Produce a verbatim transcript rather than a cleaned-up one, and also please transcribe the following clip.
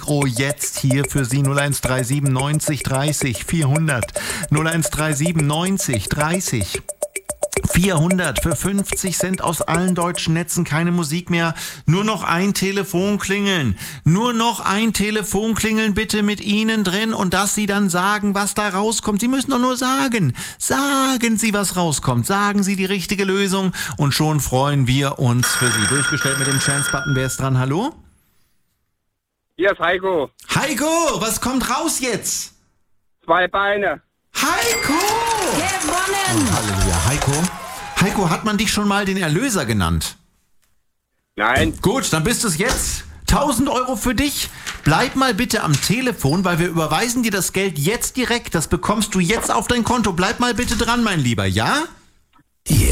Euro jetzt hier für Sie. null eins drei sieben neunzig dreißig vierhundert. null eins drei sieben neunzig dreißig vierhundert für fünfzig Cent aus allen deutschen Netzen, keine Musik mehr, nur noch ein Telefon klingeln, nur noch ein Telefon klingeln bitte mit Ihnen drin und dass Sie dann sagen, was da rauskommt. Sie müssen doch nur sagen, sagen Sie, was rauskommt, sagen Sie die richtige Lösung und schon freuen wir uns für Sie. Durchgestellt mit dem Chance-Button, wer ist dran, hallo? Hier ist Heiko. Heiko, was kommt raus jetzt? Zwei Beine. Heiko! Gewonnen! Oh, Halleluja, Heiko. Heiko, hat man dich schon mal den Erlöser genannt? Nein. Gut, dann bist es jetzt. tausend Euro für dich. Bleib mal bitte am Telefon, weil wir überweisen dir das Geld jetzt direkt. Das bekommst du jetzt auf dein Konto. Bleib mal bitte dran, mein Lieber, ja? Yeah.